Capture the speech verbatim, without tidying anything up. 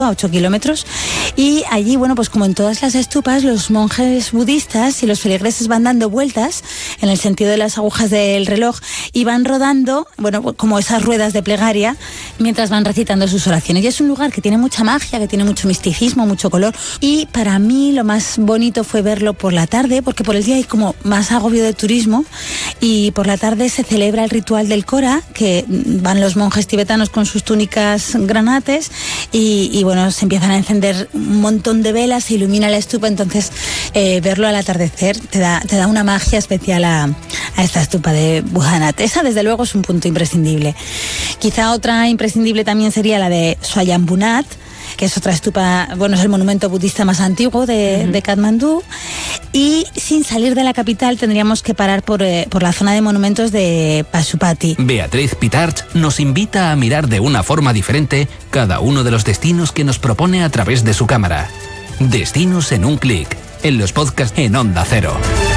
a ocho kilómetros, y allí, bueno, pues como en todas las estupas, los monjes budistas y los feligreses van dando vueltas en el sentido de las agujas del reloj y van rodando, bueno, como esas ruedas de plegaria, mientras van recitando sus oraciones. Y es un lugar que tiene mucha magia, que tiene mucho misticismo, mucho color, y para mí lo más bonito fue verlo por la tarde, porque por el día hay como más agobio de turismo, y por la tarde se celebra el ritual del Kora, que van los monjes tibetanos con sus túnicas granates, y, y bueno, se empiezan a encender un montón de velas, se ilumina la estupa, entonces eh, verlo al atardecer te da, te da una magia especial a, a esta estupa de Budhanath. Esa desde luego es un punto imprescindible. Quizá otra imprescindible también sería la de Swayambhunath, que es otra estupa, bueno, es el monumento budista más antiguo de, uh-huh. de Katmandú. Y sin salir de la capital tendríamos que parar por, eh, por la zona de monumentos de Pashupati. Beatriz Pitarch nos invita a mirar de una forma diferente cada uno de los destinos que nos propone a través de su cámara. Destinos en un clic, en los podcasts en Onda Cero.